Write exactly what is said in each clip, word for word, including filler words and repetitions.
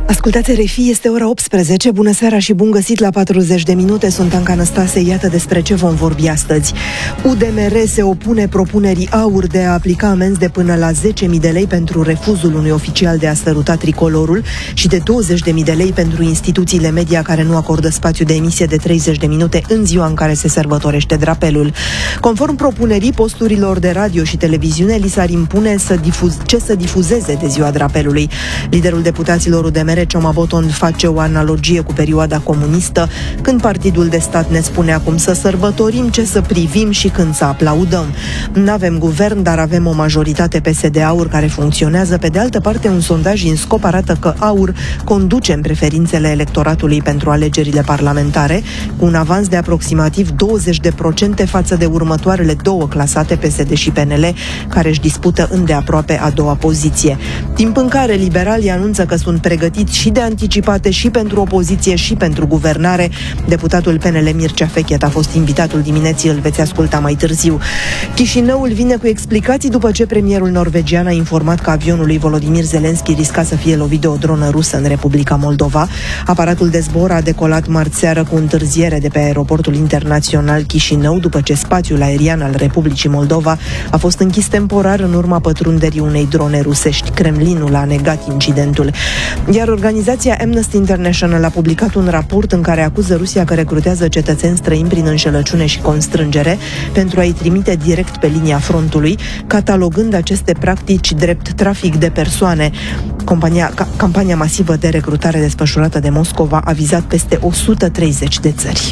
Ascultați R F I, este ora optsprezece, bună seara și bun găsit la patruzeci de minute, sunt Anca Năstase, iată despre ce vom vorbi astăzi. U D M R se opune propunerii AUR de a aplica amenzi de până la zece mii de lei pentru refuzul unui oficial de a săruta tricolorul și de douăzeci de mii de lei pentru instituțiile media care nu acordă spațiu de emisie de treizeci de minute în ziua în care se sărbătorește drapelul. Conform propunerii, posturilor de radio și televiziune li s-ar impune să difuz- ce să difuzeze de ziua drapelului. Liderul deputaților U D M R, Cioma Boton, face o analogie cu perioada comunistă, când partidul de stat ne spune acum să sărbătorim, ce să privim și când să aplaudăm. N-avem guvern, dar avem o majoritate P S D-AUR care funcționează. Pe de altă parte, un sondaj INSCOP arată că AUR conduce în preferințele electoratului pentru alegerile parlamentare, cu un avans de aproximativ douăzeci de procente față de următoarele două clasate, P S D și P N L, care își dispută îndeaproape a doua poziție. Timp în care liberalii anunță că sunt pregătiți și de anticipate și pentru opoziție și pentru guvernare. Deputatul P N L Mircea Fechet a fost invitatul dimineții, îl veți asculta mai târziu. Chișinăul vine cu explicații după ce premierul norvegian a informat că avionul lui Volodymyr Zelensky risca să fie lovit de o dronă rusă în Republica Moldova. Aparatul de zbor a decolat marți seară cu întârziere de pe aeroportul internațional Chișinău, după ce spațiul aerian al Republicii Moldova a fost închis temporar în urma pătrunderii unei drone rusești. Kremlinul a negat incidentul. Iar organizația Amnesty International a publicat un raport în care acuză Rusia că recrutează cetățeni străini prin înșelăciune și constrângere pentru a-i trimite direct pe linia frontului, catalogând aceste practici drept trafic de persoane. Compania, ca, campania masivă de recrutare desfășurată de Moscova a vizat peste o sută treizeci de țări.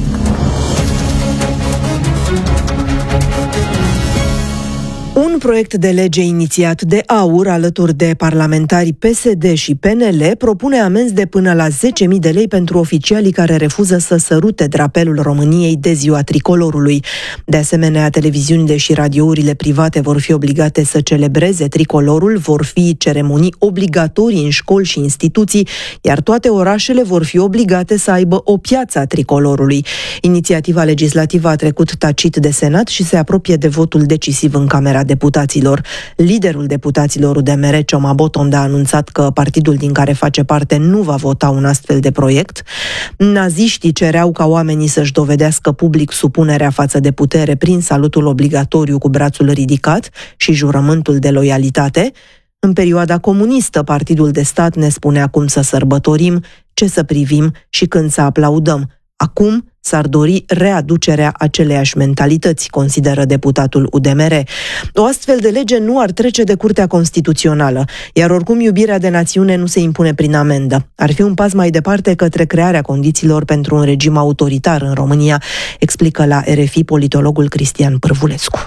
Un proiect de lege inițiat de AUR alături de parlamentari P S D și P N L propune amenzi de până la zece mii de lei pentru oficialii care refuză să sărute drapelul României de ziua tricolorului. De asemenea, televiziunile și radiourile private vor fi obligate să celebreze tricolorul, vor fi ceremonii obligatorii în școli și instituții, iar toate orașele vor fi obligate să aibă o piață a tricolorului. Inițiativa legislativă a trecut tacit de Senat și se apropie de votul decisiv în Camera Deputaților. Liderul deputaților U D M R, Cioma Boton, a anunțat că partidul din care face parte nu va vota un astfel de proiect. Naziștii cereau ca oamenii să-și dovedească public supunerea față de putere prin salutul obligatoriu cu brațul ridicat și jurământul de loialitate. În perioada comunistă, partidul de stat ne spune acum să sărbătorim, ce să privim și când să aplaudăm. Acum s-ar dori readucerea aceleiași mentalități, consideră deputatul U D M R. O astfel de lege nu ar trece de Curtea Constituțională, iar oricum iubirea de națiune nu se impune prin amendă. Ar fi un pas mai departe către crearea condițiilor pentru un regim autoritar în România, explică la R F I politologul Cristian Pârvulescu.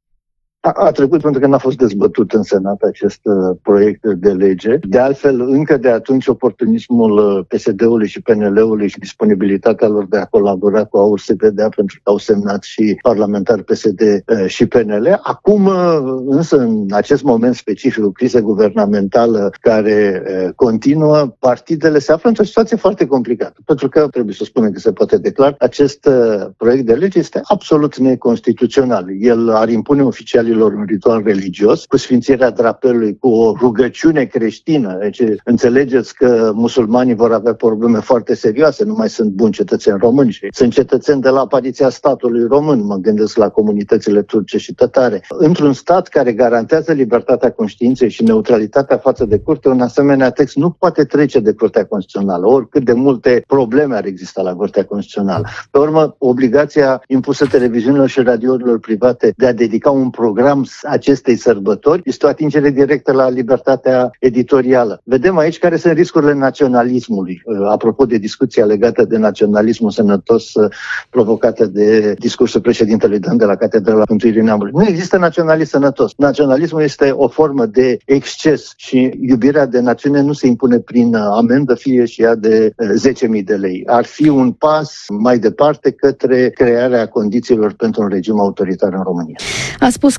A, a trecut pentru că n-a fost dezbătut în Senat acest uh, proiect de lege. De altfel, încă de atunci, oportunismul uh, P S D-ului și P N L-ului și disponibilitatea lor de a colabora cu AUR se vedea pentru că au semnat și parlamentari P S D uh, și P N L. Acum, uh, însă, în acest moment specific, o criză guvernamentală care uh, continuă, partidele se află într-o situație foarte complicată. Pentru că, trebuie să spunem că se poate declara, acest uh, proiect de lege este absolut neconstituțional. El ar impune oficialii un ritual religios, cu sfințirea drapelului, cu o rugăciune creștină. Deci înțelegeți că musulmanii vor avea probleme foarte serioase, nu mai sunt buni cetățeni români și sunt cetățeni de la apariția statului român, mă gândesc la comunitățile turce și tătare. Într-un stat care garantează libertatea conștiinței și neutralitatea față de curte, un asemenea text nu poate trece de Curtea Constituțională, oricât de multe probleme ar exista la Curtea Constituțională. Pe urmă, obligația impusă televiziunilor și radiourilor private de a dedica un program acestei sărbători este o atingere directă la libertatea editorială. Vedem aici care sunt riscurile naționalismului. Apropo de discuția legată de naționalismul sănătos provocată de discursul președintelui Dan de la Catedrala Mântuirii Neamului. Nu există naționalism sănătos. Naționalismul este o formă de exces și iubirea de națiune nu se impune prin amendă, fie și ea de zece mii de lei. Ar fi un pas mai departe către crearea condițiilor pentru un regim autoritar în România. A spus că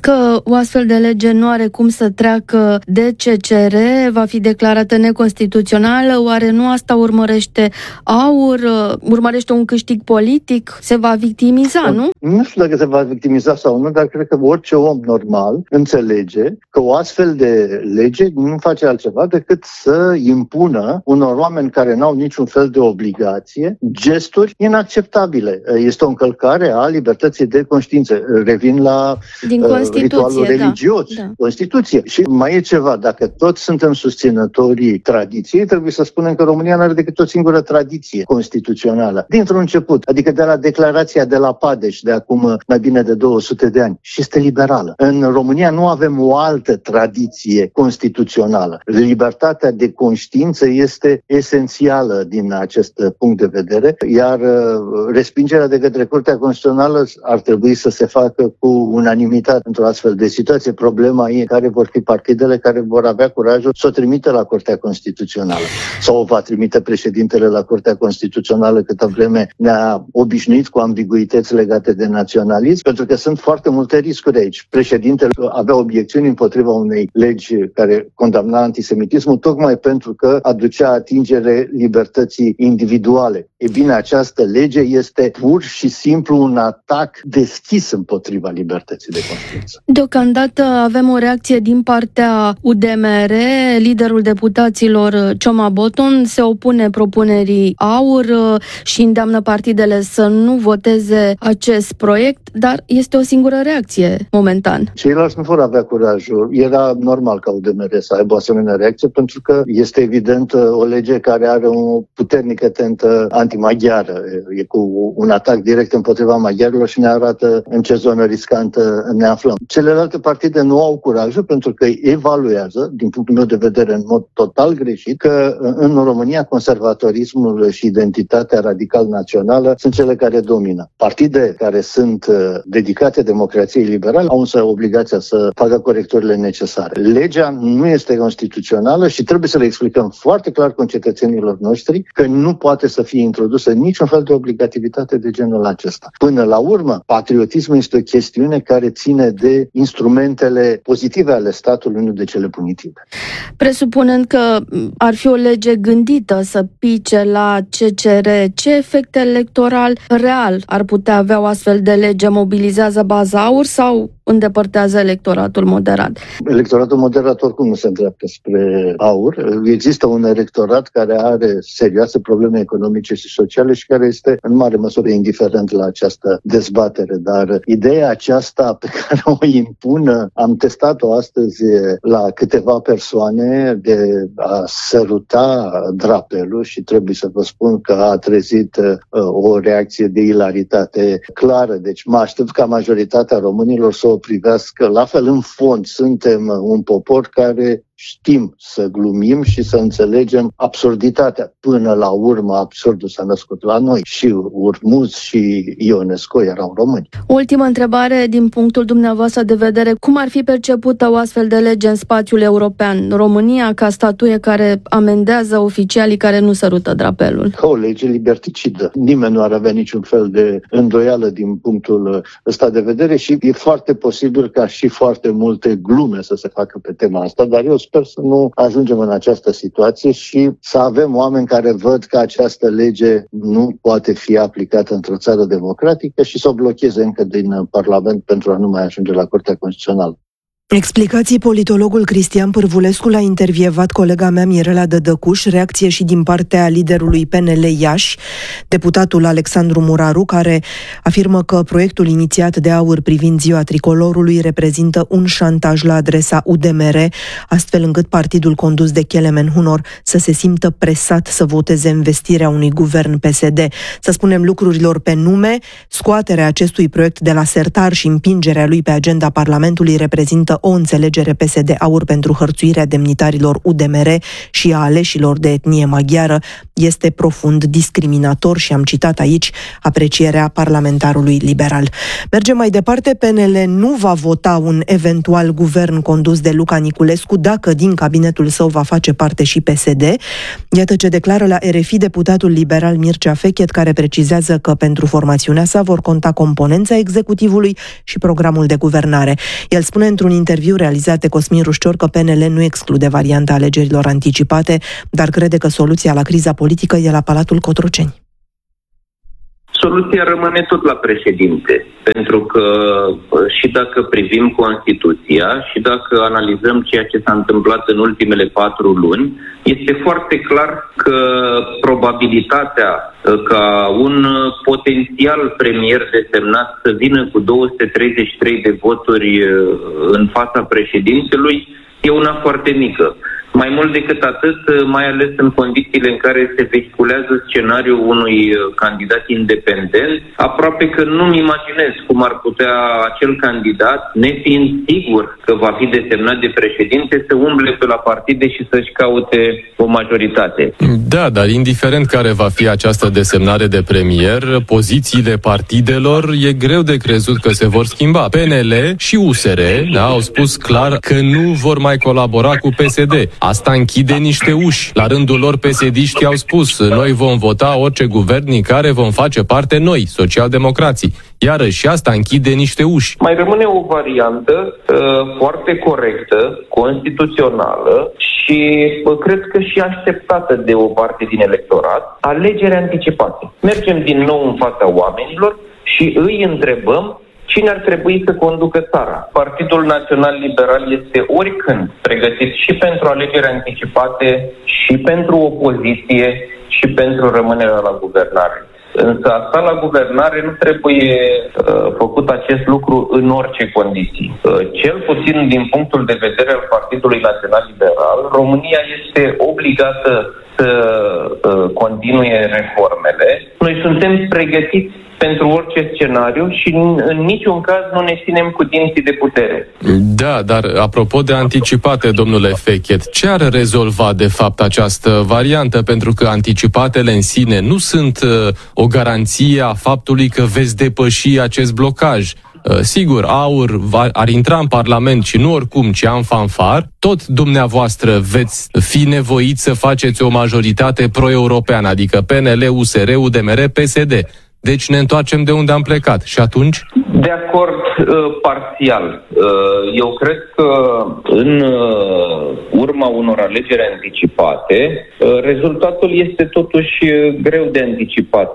că o astfel de lege nu are cum să treacă de C C R, va fi declarată neconstituțională? Oare nu asta urmărește AUR? Urmărește un câștig politic? Se va victimiza, nu? Nu știu dacă se va victimiza sau nu, dar cred că orice om normal înțelege că o astfel de lege nu face altceva decât să impună unor oameni care n-au niciun fel de obligație gesturi inacceptabile. Este o încălcare a libertății de conștiință. Revin la Din ritualul da, religios, da. Constituție. Și mai e ceva, dacă toți suntem susținătorii tradiției, trebuie să spunem că România nu are decât o singură tradiție constituțională. Dintr-un început, adică de la declarația de la Padeș de acum mai bine de două sute de ani, și este liberală. În România nu avem o altă tradiție constituțională. Libertatea de conștiință este esențială din acest punct de vedere, iar respingerea de către Curtea Constituțională ar trebui să se facă cu unanimitate într-o astfel de situație. Problema e care vor fi partidele care vor avea curajul să o trimită la Curtea Constituțională. Sau o va trimite președintele la Curtea Constituțională câtă vreme ne-a obișnuit cu ambiguități legate de naționalism, pentru că sunt foarte multe riscuri aici. Președintele avea obiecțiuni împotriva unei legi care condamna antisemitismul, tocmai pentru că aducea atingere libertății individuale. E bine, această lege este pur și simplu un atac deschis împotriva libertății de conștiință. Deocamdată avem o reacție din partea U D M R. Liderul deputaților, Cioma Boton, se opune propunerii AUR și îndeamnă partidele să nu voteze acest proiect, dar este o singură reacție momentan. Ceilalți nu vor avea curajul. Era normal ca U D M R să aibă o asemenea reacție, pentru că este evident o lege care are o puternică tentă antimaghiară. E cu un atac direct împotriva maghiarilor și ne arată în ce zonă riscantă ne aflăm. Celelalte partide nu au curajul pentru că evaluează, din punctul meu de vedere, în mod total greșit, că în România conservatorismul și identitatea radical națională sunt cele care domină. Partide care sunt dedicate democrației liberale au însă obligația să facă corecturile necesare. Legea nu este constituțională și trebuie să le explicăm foarte clar concetățenilor noștri că nu poate să fie introdusă niciun fel de obligativitate de genul acesta. Până la urmă, patriotismul este o chestiune care ține de instrumentele pozitive ale statului, nu de cele punitive. Presupunând că ar fi o lege gândită să pice la C C R, ce efect electoral real ar putea avea o astfel de lege? Mobilizează baza AUR sau îndepărtează electoratul moderat? Electoratul moderat oricum nu se îndreaptă spre AUR. Există un electorat care are serioase probleme economice și sociale și care este în mare măsură indiferent la această dezbatere. Dar ideea aceasta pe care o impun, am testat-o astăzi la câteva persoane, de a săruta drapelul, și trebuie să vă spun că a trezit uh, o reacție de ilaritate clară. Deci mă aștept ca majoritatea românilor să o privească la fel. În fond, suntem un popor care știm să glumim și să înțelegem absurditatea. Până la urmă, absurdul s-a născut la noi. Și Urmuz și Ionesco erau români. Ultima întrebare, din punctul dumneavoastră de vedere, cum ar fi percepută o astfel de lege în spațiul european? România ca statuie care amendează oficialii care nu sărută drapelul. O lege liberticidă. Nimeni nu ar avea niciun fel de îndoială din punctul ăsta de vedere și e foarte posibil ca și foarte multe glume să se facă pe tema asta, dar eu sper să nu ajungem în această situație și să avem oameni care văd că această lege nu poate fi aplicată într-o țară democratică și să o blocheze încă din Parlament pentru a nu mai ajunge la Curtea Constituțională. Explicații politologul Cristian Pârvulescu l-a intervievat colega mea Mirela Dădăcuș, reacție și din partea liderului P N L Iași, deputatul Alexandru Muraru, care afirmă că proiectul inițiat de AUR privind ziua tricolorului reprezintă un șantaj la adresa U D M R, astfel încât partidul condus de Kelemen Hunor să se simtă presat să voteze învestirea unui guvern P S D. Să spunem lucrurilor pe nume, scoaterea acestui proiect de la sertar și împingerea lui pe agenda Parlamentului reprezintă există o înțelegere P S D-AUR pentru hărțuirea demnitarilor U D M R și a aleșilor de etnie maghiară este profund discriminator și am citat aici aprecierea parlamentarului liberal. Mergem mai departe, P N L nu va vota un eventual guvern condus de Luca Niculescu dacă din cabinetul său va face parte și P S D. Iată ce declară la R F I deputatul liberal Mircea Fechet, care precizează că pentru formațiunea sa vor conta componența executivului și programul de guvernare. El spune într-un interviu realizat de Cosmin Rușcior că P N L nu exclude varianta alegerilor anticipate, dar crede că soluția la criza politică e la Palatul Cotroceni. Soluția rămâne tot la președinte, pentru că și dacă privim Constituția și dacă analizăm ceea ce s-a întâmplat în ultimele patru luni, este foarte clar că probabilitatea ca un potențial premier desemnat să vină cu două sute treizeci și trei de voturi în fața președintelui e una foarte mică. Mai mult decât atât, mai ales în condițiile în care se vehiculează scenariul unui candidat independent, aproape că nu-mi imaginez cum ar putea acel candidat, nefiind sigur că va fi desemnat de președinte, să umble pe la partide și să-și caute o majoritate. Da, dar indiferent care va fi această desemnare de premier, pozițiile partidelor e greu de crezut că se vor schimba. P N L și U S R, da, au spus clar că nu vor mai colabora cu P S D. Asta închide niște uși. La rândul lor, P S D-știi au spus, noi vom vota orice guvern din care vom face parte noi, socialdemocrații. Iarăși, asta închide niște uși. Mai rămâne o variantă uh, foarte corectă, constituțională și uh, cred că și așteptată de o parte din electorat, alegeri anticipate. Mergem din nou în fața oamenilor și îi întrebăm cine ar trebui să conducă țara. Partidul Național Liberal este oricând pregătit și pentru alegeri anticipate, și pentru opoziție, și pentru rămânerea la guvernare. Însă asta la guvernare nu trebuie uh, făcut acest lucru în orice condiții. Uh, cel puțin din punctul de vedere al Partidului Național Liberal, România este obligată să uh, continue reformele. Noi suntem pregătiți pentru orice scenariu și în, în niciun caz nu ne ținem cu dinții de putere. Da, dar apropo de anticipate, domnule Fechet, ce ar rezolva de fapt această variantă? Pentru că anticipatele în sine nu sunt uh, o garanție a faptului că veți depăși acest blocaj. Uh, sigur, AUR va, ar intra în Parlament și nu oricum, ci în fanfar, tot dumneavoastră veți fi nevoiți să faceți o majoritate pro-europeană, adică P N L, U S R, U D M R, P S D. Deci ne întoarcem de unde am plecat. Și atunci? De acord, parțial. Eu cred că în urma unor alegeri anticipate, rezultatul este totuși greu de anticipat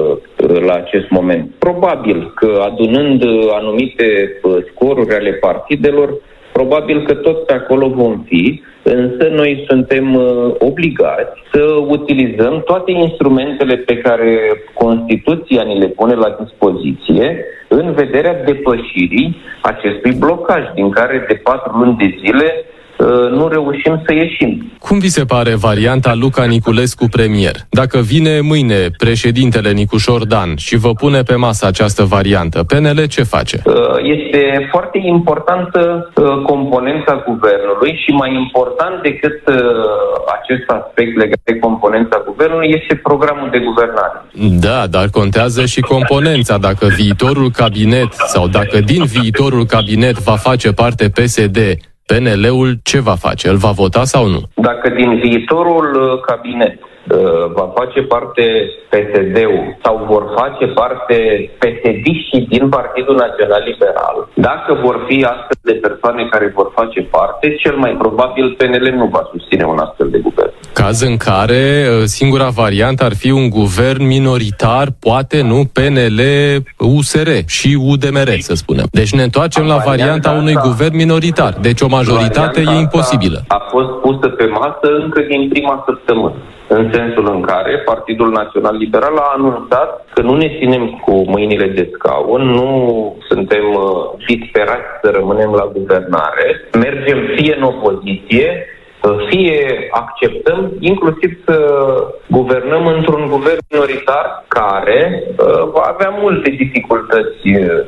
la acest moment. Probabil că adunând anumite scoruri ale partidelor, probabil că tot pe acolo vom fi, însă noi suntem uh, obligați să utilizăm toate instrumentele pe care Constituția ni le pune la dispoziție în vederea depășirii acestui blocaj, din care de patru luni de zile uh, nu reușim să ieșim. Cum vi se pare varianta Luca Niculescu premier? Dacă vine mâine președintele Nicușor Dan și vă pune pe masă această variantă, P N L ce face? Uh, este foarte importantă uh, componența guvernului și mai important decât uh, acest aspect legat de componența guvernului este programul de guvernare. Da, dar contează și componența. Dacă viitorul cabinet sau dacă din viitorul cabinet va face parte P S D, P N L-ul ce va face? Îl va vota sau nu? Dacă din viitorul cabinet va face parte P S D-ul sau vor face parte P S D-știi din Partidul Național Liberal, dacă vor fi astfel de persoane care vor face parte, cel mai probabil P N L nu va susține un astfel de guvern. Caz în care singura variantă ar fi un guvern minoritar, poate nu P N L, U S R și U D M R, să spunem. Deci ne întoarcem la varianta unui guvern minoritar. Deci o majoritate e imposibilă. A fost pusă pe masă încă din prima săptămână, în sensul în care Partidul Național Liberal a anunțat că nu ne ținem cu mâinile de scaun, nu suntem uh, disperați să rămânem la guvernare, mergem fie în opoziție, fie acceptăm inclusiv să guvernăm într-un guvern minoritar care uh, va avea multe dificultăți uh,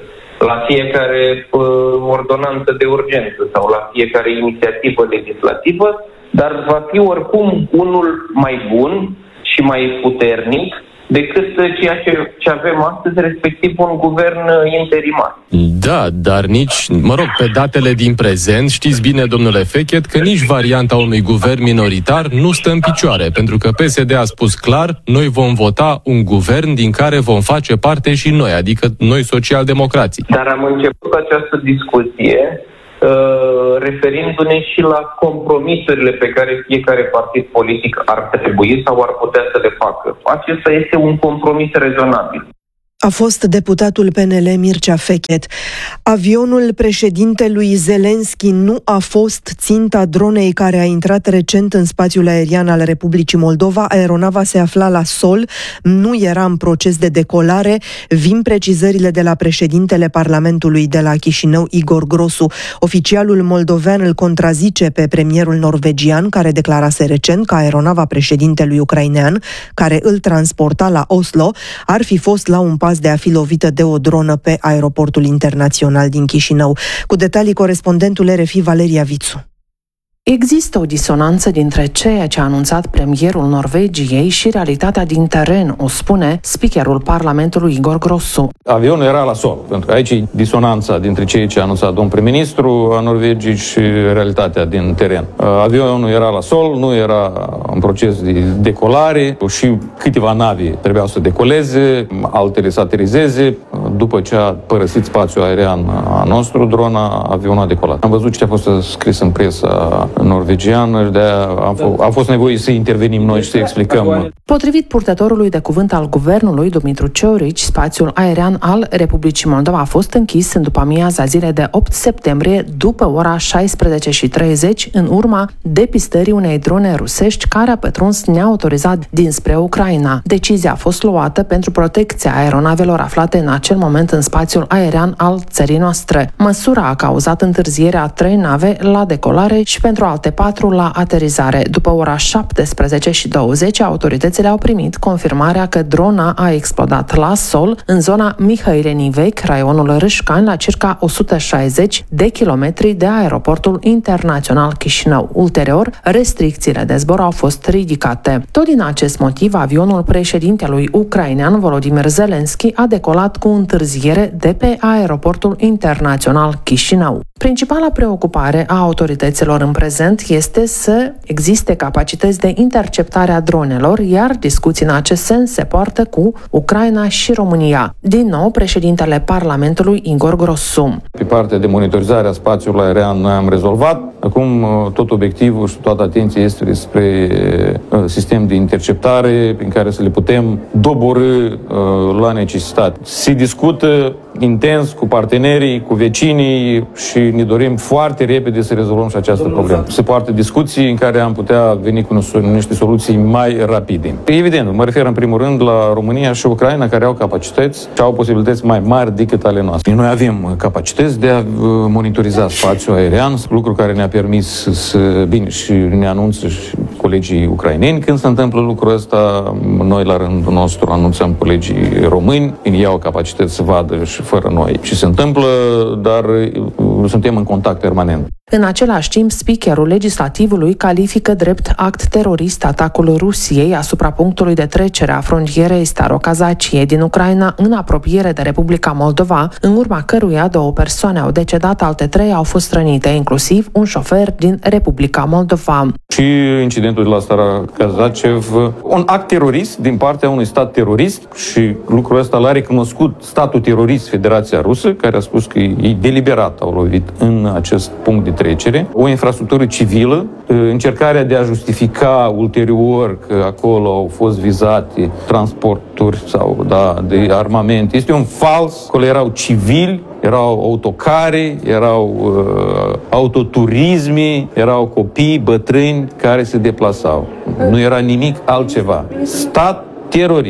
la fiecare uh, ordonanță de urgență sau la fiecare inițiativă legislativă, dar va fi oricum unul mai bun și mai puternic decât ceea ce, ce avem astăzi, respectiv un guvern interimar. Da, dar nici, mă rog, pe datele din prezent, știți bine, domnule Fechet, că nici varianta unui guvern minoritar nu stă în picioare, pentru că P S D a spus clar, noi vom vota un guvern din care vom face parte și noi, adică noi socialdemocrații. Dar am început această discuție referindu-ne și la compromisurile pe care fiecare partid politic ar trebui sau ar putea să le facă. Acesta este un compromis rezonabil. A fost deputatul P N L Mircea Fechet. Avionul președintelui Zelenski nu a fost ținta dronei care a intrat recent în spațiul aerian al Republicii Moldova. Aeronava se afla la sol, nu era în proces de decolare. Vin precizările de la președintele Parlamentului de la Chișinău, Igor Grosu. Oficialul moldovean îl contrazice pe premierul norvegian, care declarase recent că aeronava președintelui ucrainean, care îl transporta la Oslo, ar fi fost la un pas de a fi lovită de o dronă pe aeroportul internațional din Chișinău. Cu detalii, corespondentul R F I Valeria Vițu. Există o disonanță dintre ceea ce a anunțat premierul Norvegiei și realitatea din teren, o spune speakerul Parlamentului Igor Grosu. Avionul era la sol, pentru că aici e disonanța dintre ceea ce a anunțat domnul prim-ministru a Norvegiei și realitatea din teren. Avionul era la sol, nu era în proces de decolare și câteva navi trebuiau să decoleze, altele să aterizeze. După ce a părăsit spațiul aerian a nostru, drona, avionul a decolat. Am văzut ce a fost scris în presa norvegiană, de a, a fost nevoie să intervenim noi și să explicăm. Potrivit purtătorului de cuvânt al guvernului, Dumitru Ciorici, spațiul aerian al Republicii Moldova a fost închis în după-amiaza zilei de opt septembrie, după ora șaisprezece și treizeci, în urma depistării unei drone rusești care a pătruns neautorizat dinspre Ucraina. Decizia a fost luată pentru protecția aeronavelor aflate în acel moment în spațiul aerian al țării noastre. Măsura a cauzat întârzierea a trei nave la decolare și pentru alte patru la aterizare. După ora șaptesprezece și douăzeci, autoritățile au primit confirmarea că drona a explodat la sol în zona Mihaileni Vechi, raionul Râșcani, la circa o sută șaizeci de kilometri de aeroportul internațional Chișinău. Ulterior, restricțiile de zbor au fost ridicate. Tot din acest motiv, avionul președintelui ucrainean Volodymyr Zelensky a decolat cu întârziere de pe aeroportul internațional Chișinău. Principala preocupare a autorităților în prezent este să existe capacități de interceptare a dronelor, iar discuții în acest sens se poartă cu Ucraina și România. Din nou, președintele Parlamentului Igor Grosu. Pe partea de monitorizare a spațiului aerian noi am rezolvat. Acum tot obiectivul și toată atenția este spre sistem de interceptare prin care să le putem doborî la necesitate. Se discută intens cu partenerii, cu vecinii și ne dorim foarte repede să rezolvăm și această problemă. Se poartă discuții în care am putea veni cu niște soluții mai rapide. Evident, mă refer în primul rând la România și Ucraina, care au capacități și au posibilități mai mari decât ale noastre. Noi avem capacități de a monitoriza spațiul aerian, lucru care ne-a permis să, bine, și ne anunță și colegii ucraineni. Când se întâmplă lucrul ăsta, noi la rândul nostru anunțăm colegii români, ei au capacități să vadă și fără noi ce se întâmplă, dar suntem în contact permanent. În același timp, speakerul legislativului califică drept act terorist atacul Rusiei asupra punctului de trecere a frontierei Staro-Kazacie din Ucraina în apropiere de Republica Moldova, în urma căruia două persoane au decedat, alte trei au fost rănite, inclusiv un șofer din Republica Moldova. Și incidentul de la Staro-Kazacie, un act terorist din partea unui stat terorist, și lucrul ăsta l-a recunoscut statul terorist, Federația Rusă, care a spus că ei deliberat au lovit în acest punct de trecere, o infrastructură civilă, încercarea de a justifica ulterior că acolo au fost vizate transporturi sau da, de armament. Este un fals, acolo erau civili, erau autocare, erau uh, autoturisme, erau copii, bătrâni care se deplasau. Nu era nimic altceva. Stat terorist.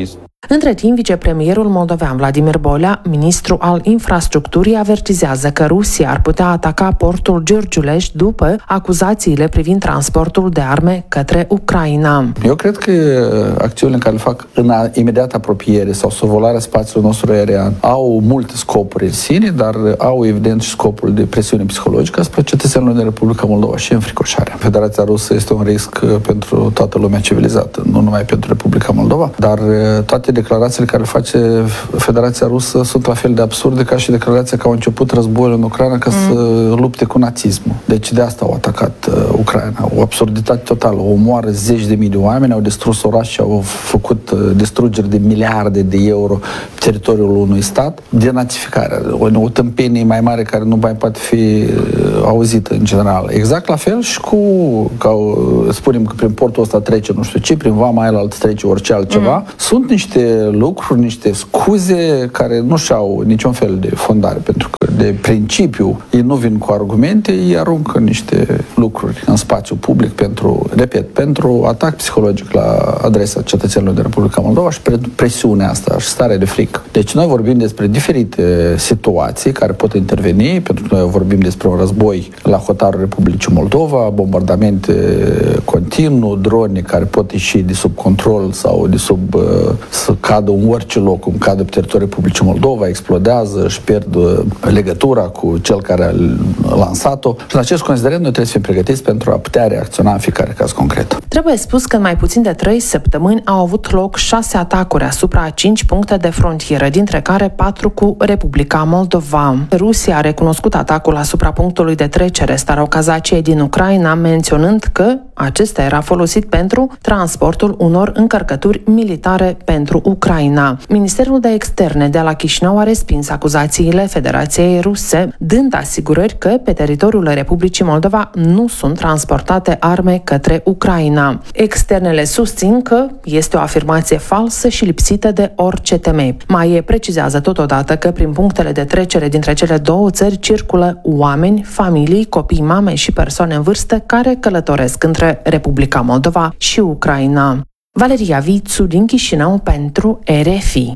Între timp, vicepremierul moldovean Vladimir Bolea, ministru al infrastructurii, avertizează că Rusia ar putea ataca portul Giurgiulești după acuzațiile privind transportul de arme către Ucraina. Eu cred că acțiunile care le fac în imediată apropiere sau survolarea spațiului nostru aerian au multe scopuri în sine, dar au evident și scopul de presiune psihologică asupra cetățenilor din Republica Moldova și înfricoșarea. Federația Rusă este un risc pentru toată lumea civilizată, nu numai pentru Republica Moldova, dar toate declarațiile care le face Federația Rusă sunt la fel de absurde ca și declarația că au început războiul în Ucraina ca mm. să lupte cu nazismul. Deci de asta au atacat uh, Ucraina. O absurditate totală. O omoară zeci de mii de oameni, au distrus oraș și au făcut uh, distrugeri de miliarde de euro pe teritoriul unui stat. Denazificarea. O, o tâmpenie mai mare care nu mai poate fi uh, auzită în general. Exact la fel și cu, ca uh, spunem că prin portul ăsta trece nu știu ce, prin vama aia altă trece orice altceva. Mm. Sunt niște lucruri, niște scuze care nu și-au niciun fel de fondare, pentru că de principiu ei nu vin cu argumente, ei aruncă niște lucruri în spațiu public pentru, repet, pentru atac psihologic la adresa cetățenilor de Republica Moldova și presiunea asta și starea de frică. Deci noi vorbim despre diferite situații care pot interveni, pentru că noi vorbim despre un război la hotarul Republicii Moldova, bombardamente continuu, drone care pot ieși de sub control sau de sub să cadă în orice loc, cum cadă pe teritoriul Republicii Moldova, explodează, își pierd legătura cu cel care a lansat-o. Și în acest considerent noi trebuie să fim pregătiți pentru a putea reacționa în fiecare caz concret. Trebuie spus că în mai puțin de trei săptămâni au avut loc șase atacuri asupra cinci puncte de frontieră, dintre care patru cu Republica Moldova. Rusia a recunoscut atacul asupra punctului de trecere Starokazaciei din Ucraina, menționând că acesta era folosit pentru transportul unor încărcături militare pentru Ucraina. Ministerul de Externe de la Chișinău a respins acuzațiile Federației Ruse, dând asigurări că pe teritoriul Republicii Moldova nu sunt transportate arme către Ucraina. Externele susțin că este o afirmație falsă și lipsită de orice temei. Mai precizează totodată că prin punctele de trecere dintre cele două țări circulă oameni, familii, copii, mame și persoane în vârstă care călătoresc între Republica Moldova și Ucraina. Valeria Vițu din Chișinău pentru R F I.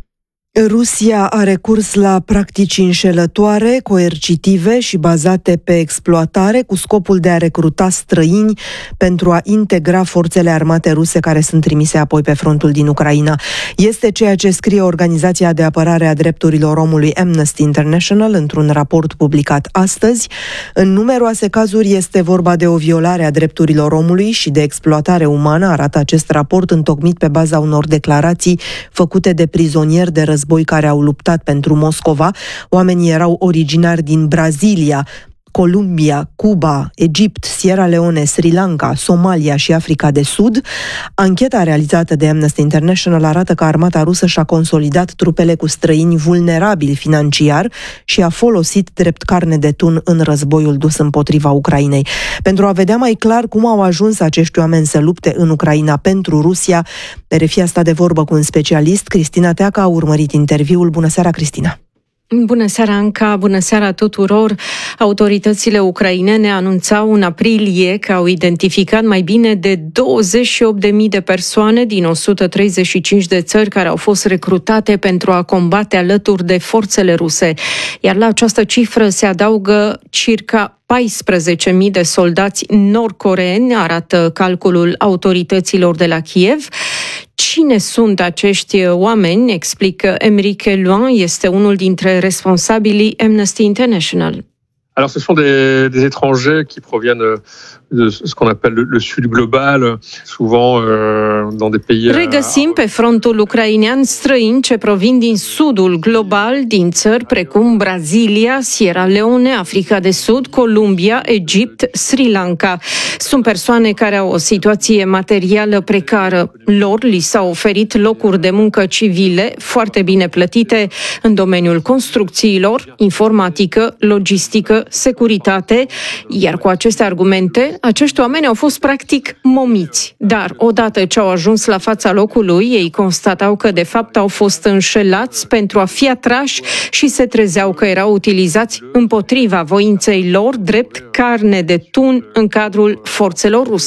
Rusia a recurs la practici înșelătoare, coercitive și bazate pe exploatare, cu scopul de a recruta străini pentru a integra forțele armate ruse care sunt trimise apoi pe frontul din Ucraina. Este ceea ce scrie Organizația de Apărare a Drepturilor Omului Amnesty International într-un raport publicat astăzi. În numeroase cazuri este vorba de o violare a drepturilor omului și de exploatare umană, arată acest raport întocmit pe baza unor declarații făcute de prizonieri de război care au luptat pentru Moscova. Oamenii erau originari din Brazilia, Columbia, Cuba, Egipt, Sierra Leone, Sri Lanka, Somalia și Africa de Sud. Ancheta realizată de Amnesty International arată că armata rusă și-a consolidat trupele cu străini vulnerabili financiar și a folosit drept carne de tun în războiul dus împotriva Ucrainei. Pentru a vedea mai clar cum au ajuns acești oameni să lupte în Ucraina pentru Rusia, R F I a stat de vorbă cu un specialist. Cristina Teaca a urmărit interviul. Bună seara, Cristina! Bună seara, Anca! Bună seara tuturor! Autoritățile ucrainene anunțau în aprilie că au identificat mai bine de douăzeci și opt de mii de persoane din o sută treizeci și cinci de țări care au fost recrutate pentru a combate alături de forțele ruse. Iar la această cifră se adaugă circa paisprezece mii de soldați nord-coreeni, arată calculul autorităților de la Kiev. Cine sunt acești oameni, explică Emeric Luan, este unul dintre responsabilii Amnesty International. Alors, ce sont des, des étrangers qui proviennent de ce qu'on appelle le, le sud global, souvent euh, dans des pays... Regăsim pe frontul ucrainean străini ce provin din sudul global, din țări precum Brazilia, Sierra Leone, Africa de Sud, Columbia, Egipt, Sri Lanka. Sunt persoane care au o situație materială precară. Lor li s-au oferit locuri de muncă civile foarte bine plătite în domeniul construcțiilor, informatică, logistică, securitate, iar cu aceste argumente, acești oameni au fost practic momiți. Dar odată ce au ajuns la fața locului, ei constatau că de fapt au fost înșelați pentru a fi atrași și se trezeau că erau utilizați împotriva voinței lor drept carne de tun în cadrul forțelor ruse.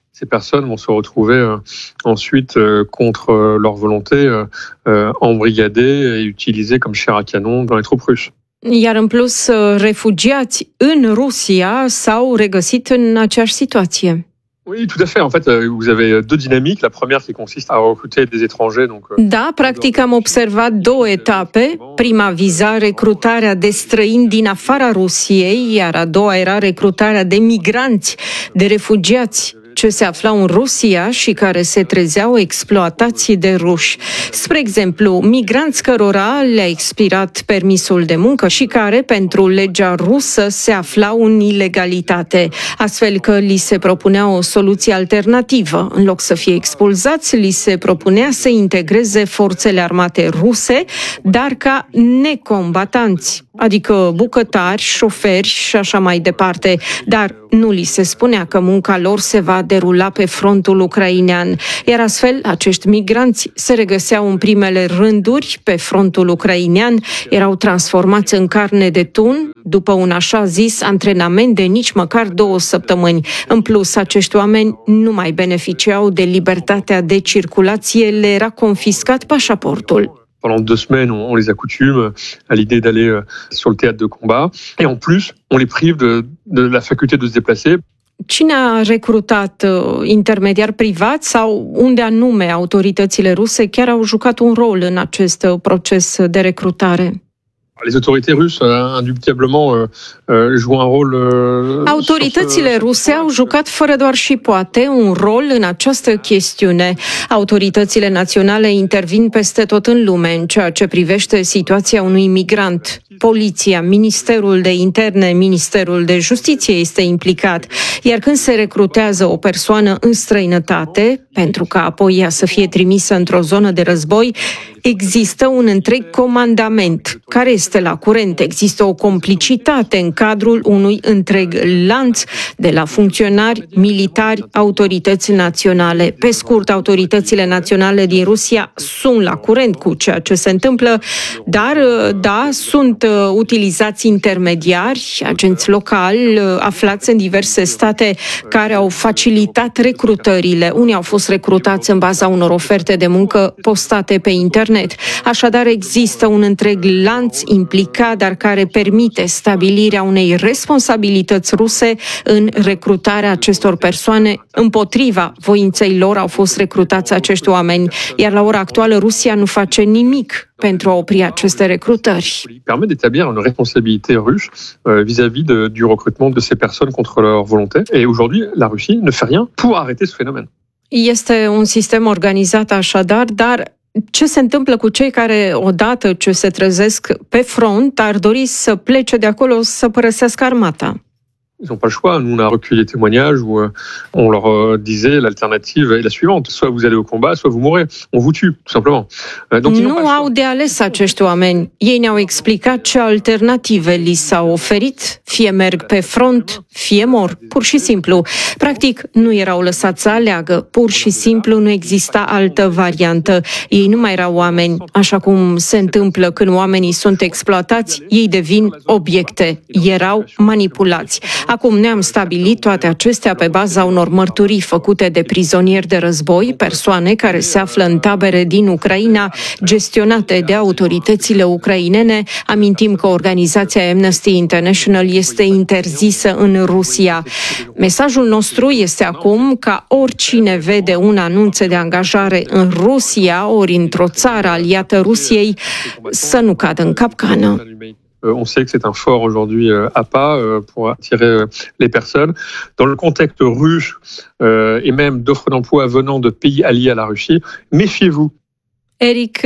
Ces personnes vont se retrouver euh, ensuite euh, contre euh, leur volonté euh, embrigadées et utilisées comme chair à canon dans les troupes russes. Iar în plus, refugiați în Rusia s-au regăsit în aceeași situație. Oui, tout à fait. En fait, vous avez deux dynamiques. La première qui consiste à recruter des étrangers. Donc, da, practic am observat două etape. Prima viza recrutarea de străini din afara Rusiei, iar a doua era recrutarea de migranți, de refugiați ce se aflau în Rusia și care se trezeau exploatați de ruși. Spre exemplu, migranți cărora le-a expirat permisul de muncă și care, pentru legea rusă, se aflau în ilegalitate, astfel că li se propunea o soluție alternativă. În loc să fie expulzați, li se propunea să integreze forțele armate ruse, dar ca necombatanți, adică bucătari, șoferi și așa mai departe, dar nu li se spunea că munca lor se va derula pe frontul ucrainean, iar astfel acești migranți se regăseau în primele rânduri pe frontul ucrainean, erau transformați în carne de tun după un așa zis antrenament de nici măcar două săptămâni. În plus, acești oameni nu mai beneficiau de libertatea de circulație, le era confiscat pașaportul. Pendant deux semaines, on les accoutume à l'idée d'aller sur le théâtre de combat. Et en plus, on les prive de, de la faculté de se déplacer. Cine a recrutat intermediari privați sau unde anume autoritățile ruse chiar au jucat un rol în acest proces de recrutare? Les autorités russes, indubitablement, jouent un rôle. Autoritățile ruse au jucat fără doar și poate un rol în această chestiune. Autoritățile naționale intervin peste tot în lume în ceea ce privește situația unui migrant. Poliția, Ministerul de Interne, Ministerul de Justiție este implicat, iar când se recrutează o persoană în străinătate, pentru ca apoi ea să fie trimisă într-o zonă de război, există un întreg comandament care este la curent. Există o complicitate în cadrul unui întreg lanț de la funcționari, militari, autorități naționale. Pe scurt, autoritățile naționale din Rusia sunt la curent cu ceea ce se întâmplă, dar, da, sunt utilizați intermediari, agenți locali, aflați în diverse state care au facilitat recrutările. Unii au fost recrutați în baza unor oferte de muncă postate pe internet. Așadar, există un întreg lanț implicat, dar care permite stabilirea unei responsabilități ruse în recrutarea acestor persoane. Împotriva voinței lor au fost recrutați acești oameni, iar la ora actuală Rusia nu face nimic pentru a opri aceste recrutări. Permet d'établir une responsabilité russe vis-à-vis de, du recrutement de ces personnes contre leur volonté. Et aujourd'hui, la Russie ne fait rien pour arrêter ce phénomène. Este un sistem organizat așadar, dar ce se întâmplă cu cei care, odată ce se trezesc pe front, ar dori să plece de acolo, să părăsească armata? Ils n'ont pas le choix. Nous, on a recueilli des témoignages où on leur disait l'alternative est la suivante. Soit vous allez au combat, soit vous mourrez. On vous tue, tout simplement. Donc, nu au de ales acești oameni. Ei ne-au explicat ce alternative li s-au oferit. Fie merg pe front, fie mor. Pur și simplu. Practic, nu erau lăsați să aleagă. Pur și simplu nu exista altă variantă. Ei nu mai erau oameni. Așa cum se întâmplă când oamenii sunt exploatați, ei devin obiecte. Erau manipulați. Acum ne-am stabilit toate acestea pe baza unor mărturii făcute de prizonieri de război, persoane care se află în tabere din Ucraina, gestionate de autoritățile ucrainene. Amintim că organizația Amnesty International este interzisă în Rusia. Mesajul nostru este acum ca oricine vede un anunț de angajare în Rusia ori într-o țară aliată Rusiei să nu cadă în capcană. On sait que c'est un fort aujourd'hui à pas pour attirer les personnes. Dans le contexte russe et même d'offres d'emploi venant de pays alliés à la Russie, méfiez-vous. Eric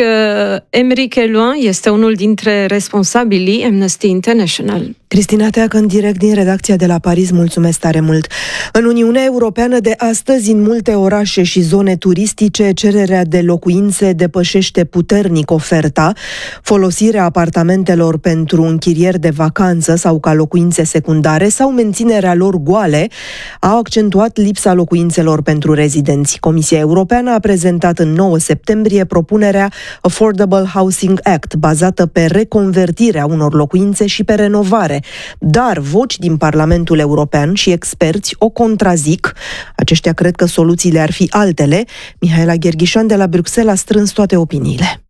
Emeric Luan este unul dintre responsabilii Amnesty International. Cristina Teacă, în direct din redacția de la Paris, mulțumesc tare mult. În Uniunea Europeană de astăzi, în multe orașe și zone turistice, cererea de locuințe depășește puternic oferta. Folosirea apartamentelor pentru închirieri de vacanță sau ca locuințe secundare sau menținerea lor goale au accentuat lipsa locuințelor pentru rezidenți. Comisia Europeană a prezentat în nouă septembrie propunerea Affordable Housing Act, bazată pe reconvertirea unor locuințe și pe renovare. Dar voci din Parlamentul European și experți o contrazic. Aceștia cred că soluțiile ar fi altele. Mihaela Gherghișan de la Bruxelles a strâns toate opiniile.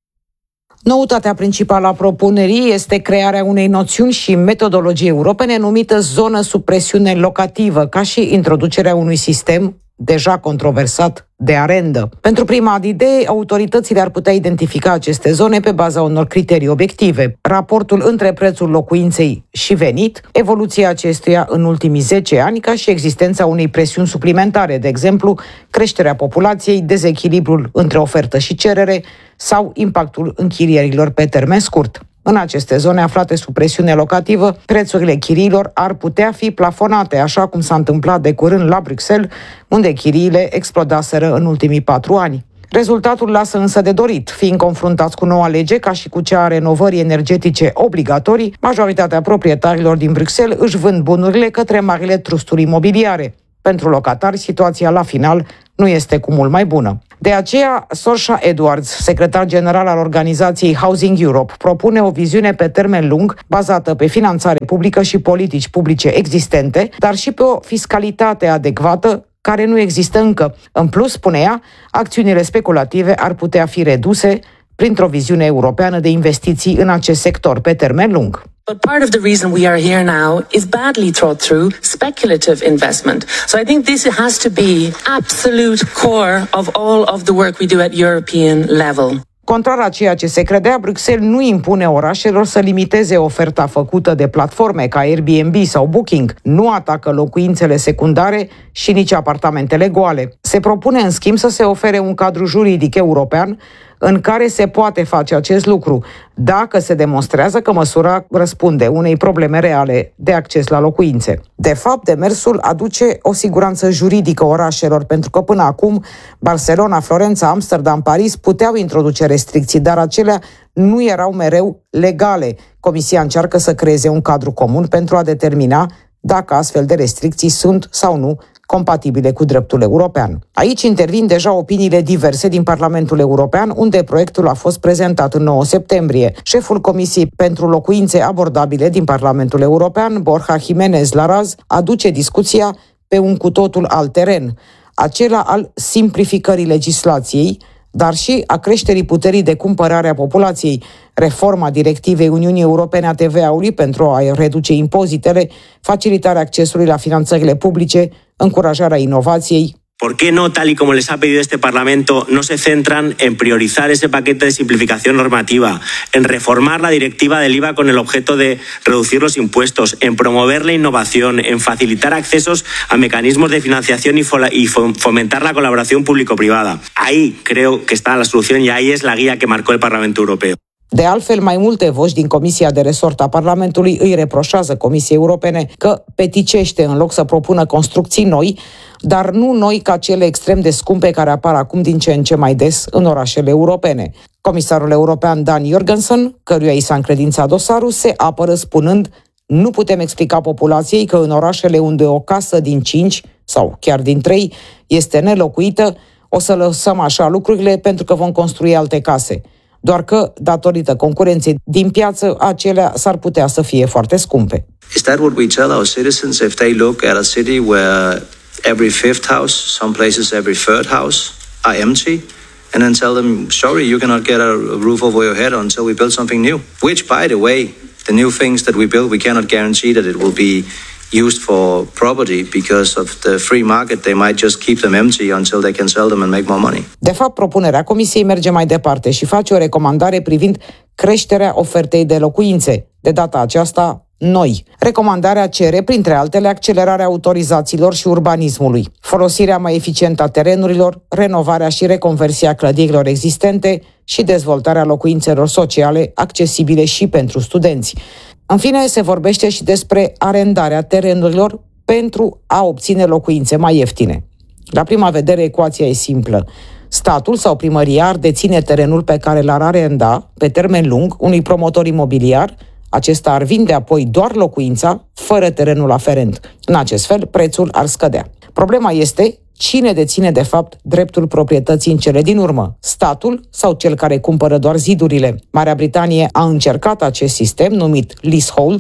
Noutatea principală a propunerii este crearea unei noțiuni și metodologii europene numită zonă sub presiune locativă, ca și introducerea unui sistem deja controversat de arendă. Pentru prima idee, autoritățile ar putea identifica aceste zone pe baza unor criterii obiective: raportul între prețul locuinței și venit, evoluția acestuia în ultimii zece ani, ca și existența unei presiuni suplimentare, de exemplu, creșterea populației, dezechilibrul între ofertă și cerere sau impactul închirierilor pe termen scurt. În aceste zone aflate sub presiune locativă, prețurile chiriilor ar putea fi plafonate, așa cum s-a întâmplat de curând la Bruxelles, unde chiriile explodaseră în ultimii patru ani. Rezultatul lasă însă de dorit. Fiind confruntați cu noua lege, ca și cu cea a renovării energetice obligatorii, majoritatea proprietarilor din Bruxelles își vând bunurile către marile trusturi imobiliare. Pentru locatari, situația la final nu este cu mult mai bună. De aceea, Sorcha Edwards, secretar general al organizației Housing Europe, propune o viziune pe termen lung, bazată pe finanțare publică și politici publice existente, dar și pe o fiscalitate adecvată, care nu există încă. În plus, spune ea, acțiunile speculative ar putea fi reduse printr-o viziune europeană de investiții în acest sector pe termen lung. But part of the reason we are here now is badly thought through speculative investment. So I think this has to be absolute core of all of the work we do at European level. Contrar a ceea ce se credea, Bruxelles nu impune orașelor să limiteze oferta făcută de platforme ca Airbnb sau Booking, nu atacă locuințele secundare și nici apartamentele goale. Se propune, în schimb, să se ofere un cadru juridic european în care se poate face acest lucru, dacă se demonstrează că măsura răspunde unei probleme reale de acces la locuințe. De fapt, demersul aduce o siguranță juridică orașelor, pentru că până acum Barcelona, Florența, Amsterdam, Paris puteau introduce restricții, dar acelea nu erau mereu legale. Comisia încearcă să creeze un cadru comun pentru a determina dacă astfel de restricții sunt sau nu compatibile cu dreptul european. Aici intervin deja opiniile diverse din Parlamentul European, unde proiectul a fost prezentat în nouă septembrie. Șeful Comisiei pentru Locuințe Abordabile din Parlamentul European, Borja Jiménez Laraz, aduce discuția pe un cu totul alt teren, acela al simplificării legislației, dar și a creșterii puterii de cumpărare a populației, reforma directivei Uniunii Europene a T V A-ului pentru a reduce impozitele, facilitarea accesului la finanțările publice, încurajarea inovației. ¿Por qué no, tal y como les ha pedido este Parlamento, no se centran en priorizar ese paquete de simplificación normativa, en reformar la directiva del I V A con el objeto de reducir los impuestos, en promover la innovación, en facilitar accesos a mecanismos de financiación y fomentar la colaboración público-privada? Ahí creo que está la solución y ahí es la guía que marcó el Parlamento Europeo. De altfel, mai multe voci din Comisia de Resort a Parlamentului îi reproșează Comisiei Europene că peticește în loc să propună construcții noi, dar nu noi ca cele extrem de scumpe care apar acum din ce în ce mai des în orașele europene. Comisarul european Dan Jorgensen, căruia i s-a încredințat dosarul, se apără spunând: nu putem explica populației că în orașele unde o casă din cinci sau chiar din trei este nelocuită, o să lăsăm așa lucrurile pentru că vom construi alte case. Doar că, datorită concurenței din piață, acelea s-ar putea să fie foarte scumpe. Is that what we tell our citizens if they look at a city where every fifth house, some places every third house are empty, and then tell them, sorry, you cannot get a roof over your head until we build something new? Which, by the way, the new things that we build, we cannot guarantee that it will be used for property because of the free market. They might just keep them empty until they can sell them and make more money. De fapt, propunerea Comisiei merge mai departe și face o recomandare privind creșterea ofertei de locuințe, de data aceasta noi. Recomandarea cere, printre altele, accelerarea autorizațiilor și urbanismului, folosirea mai eficientă a terenurilor, renovarea și reconversia clădirilor existente și dezvoltarea locuințelor sociale accesibile și pentru studenți. În fine, se vorbește și despre arendarea terenurilor pentru a obține locuințe mai ieftine. La prima vedere, ecuația e simplă. Statul sau primăria ar deține terenul pe care l-ar arenda pe termen lung unui promotor imobiliar. Acesta ar vinde apoi doar locuința, fără terenul aferent. În acest fel, prețul ar scădea. Problema este cine deține de fapt dreptul proprietății în cele din urmă, statul sau cel care cumpără doar zidurile. Marea Britanie a încercat acest sistem numit leasehold,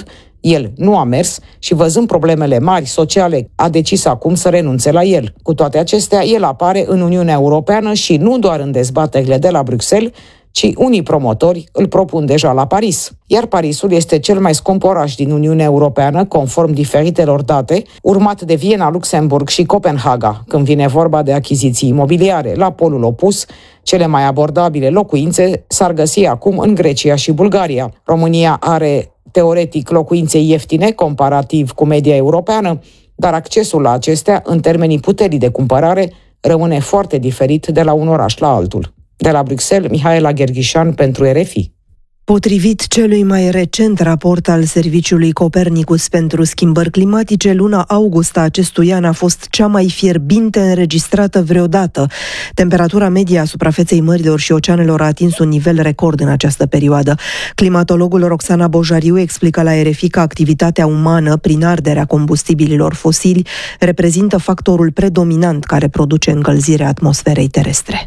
El nu a mers și, văzând problemele mari sociale, a decis acum să renunțe la el. Cu toate acestea, el apare în Uniunea Europeană și nu doar în dezbaterile de la Bruxelles, ci unii promotori îl propun deja la Paris. Iar Parisul este cel mai scump oraș din Uniunea Europeană, conform diferitelor date, urmat de Viena, Luxemburg și Copenhaga, când vine vorba de achiziții imobiliare. La polul opus, cele mai abordabile locuințe s-ar găsi acum în Grecia și Bulgaria. România are teoretic locuințe ieftine, comparativ cu media europeană, dar accesul la acestea, în termenii puterii de cumpărare, rămâne foarte diferit de la un oraș la altul. De la Bruxelles, Mihaela Gherghișan pentru R F I. Potrivit celui mai recent raport al Serviciului Copernicus pentru schimbări climatice, luna august a acestui an a fost cea mai fierbinte înregistrată vreodată. Temperatura medie a suprafeței mărilor și oceanelor a atins un nivel record în această perioadă. Climatologul Roxana Bojariu explică la R F I că activitatea umană, prin arderea combustibililor fosili, reprezintă factorul predominant care produce încălzirea atmosferei terestre.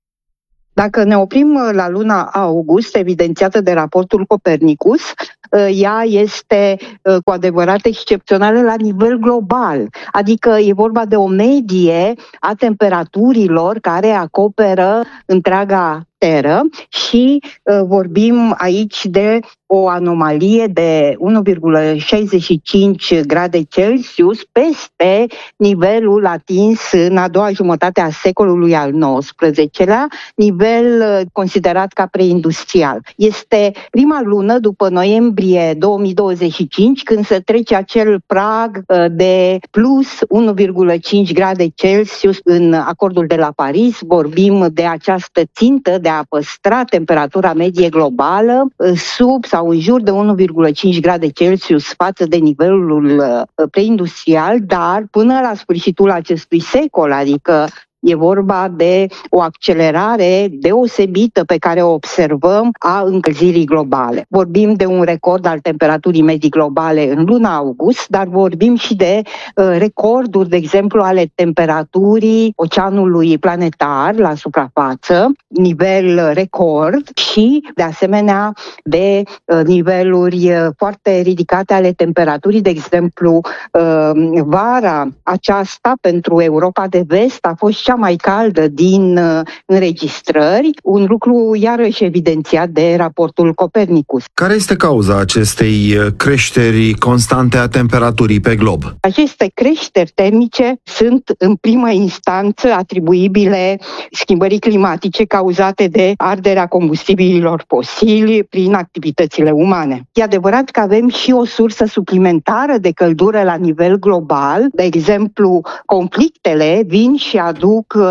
Dacă ne oprim la luna august, evidențiată de raportul Copernicus, ea este cu adevărat excepțională la nivel global. Adică e vorba de o medie a temperaturilor care acoperă întreaga teră și uh, vorbim aici de o anomalie de unu virgulă șaizeci și cinci grade Celsius peste nivelul atins în a doua jumătate a secolului al nouăsprezecelea, nivel uh, considerat ca preindustrial. Este prima lună după noiembrie două mii douăzeci și cinci când se trece acel prag uh, de plus unu virgulă cinci grade Celsius în acordul de la Paris. Vorbim de această țintă de a păstra temperatura medie globală sub sau în jur de unu virgulă cinci grade Celsius față de nivelul preindustrial, dar până la sfârșitul acestui secol, adică e vorba de o accelerare deosebită pe care o observăm a încălzirii globale. Vorbim de un record al temperaturii medii globale în luna august, dar vorbim și de uh, recorduri, de exemplu, ale temperaturii oceanului planetar la suprafață, nivel record și, de asemenea, de uh, niveluri uh, foarte ridicate ale temperaturii. De exemplu, uh, vara aceasta pentru Europa de Vest a fost cea mai caldă din uh, înregistrări, un lucru iarăși evidențiat de raportul Copernicus. Care este cauza acestei creșteri constante a temperaturii pe glob? Aceste creșteri termice sunt în primă instanță atribuibile schimbării climatice cauzate de arderea combustibililor fosili prin activitățile umane. E adevărat că avem și o sursă suplimentară de căldură la nivel global, de exemplu, conflictele vin și aduc uh,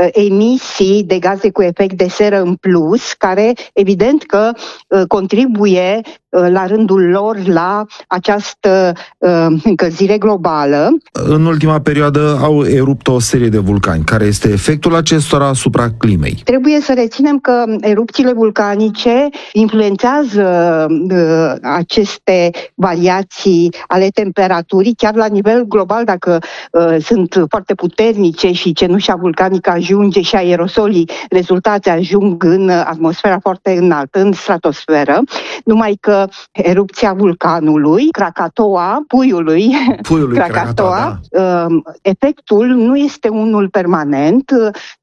emisii de gaze cu efect de seră în plus, care evident că uh, contribuie uh, la rândul lor la această uh, încălzire globală. În ultima perioadă au erupt o serie de vulcani. Care este efectul acestora asupra climei? Trebuie să reținem că erupțiile vulcanice influențează uh, aceste variații ale temperaturii, chiar la nivel global, dacă uh, sunt foarte puternice și cenușa vulcanică ajunge și aerosolii rezultați ajung în atmosfera foarte înaltă, în stratosferă, numai că erupția vulcanului, Krakatoa, puiului, puiului Krakatoa, Krakatoa da. Efectul nu este unul permanent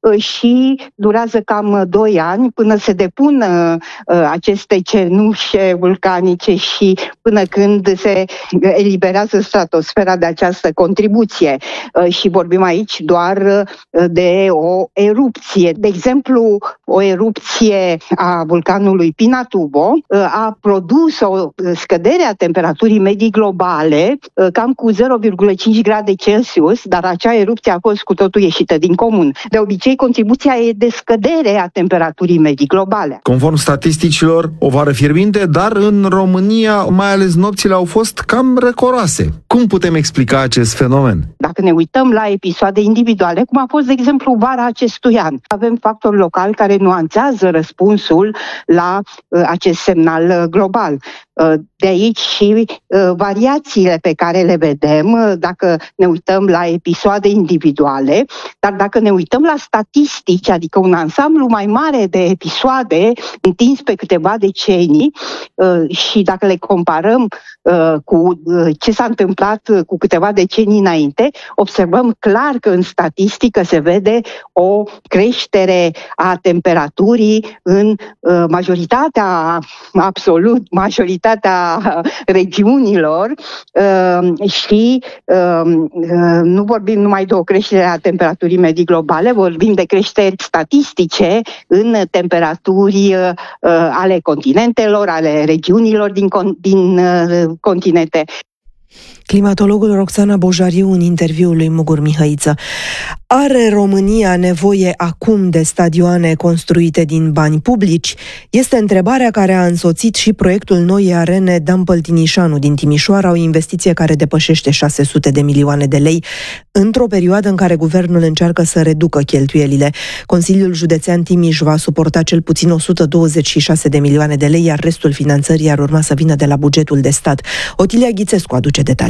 și durează cam doi ani până se depun aceste cenușe vulcanice și până când se eliberează stratosfera de această contribuție. Și vorbim aici doar de o erupție. De exemplu, o erupție a vulcanului Pinatubo a produs o scădere a temperaturii medii globale cam cu zero virgulă cinci grade Celsius, dar acea erupție a fost cu totul ieșită din comun. De obicei, contribuția e de scădere a temperaturii medii globale. Conform statisticilor, o vară fierbinte, dar în România, mai ales nopțile au fost cam răcoroase. Cum Cum putem explica acest fenomen? Dacă ne uităm la episoade individuale, cum a fost, de exemplu, vara acestui an, avem factori locali care nuanțează răspunsul la uh, acest semnal uh, global. Uh, de aici și uh, variațiile pe care le vedem uh, dacă ne uităm la episoade individuale, dar dacă ne uităm la statistici, adică un ansamblu mai mare de episoade întins pe câteva decenii uh, și dacă le comparăm uh, cu uh, ce s-a întâmplat uh, cu câteva decenii înainte, observăm clar că în statistică se vede o creștere a temperaturii în uh, majoritatea, absolut majoritatea regiunilor uh, și uh, uh, nu vorbim numai de o creștere a temperaturii medii globale, vorbim de creșteri statistice în temperaturi uh, ale continentelor, ale regiunilor din, con- din uh, continente. Climatologul Roxana Bojariu în interviul lui Mugur Mihăiță. Are România nevoie acum de stadioane construite din bani publici? Este întrebarea care a însoțit și proiectul noii arene Dampăl Timișanu din Timișoara, o investiție care depășește șase sute de milioane de lei, într-o perioadă în care guvernul încearcă să reducă cheltuielile. Consiliul Județean Timiș va suporta cel puțin o sută douăzeci și șase de milioane de lei, iar restul finanțării ar urma să vină de la bugetul de stat. Otilia Ghițescu aduce detalii.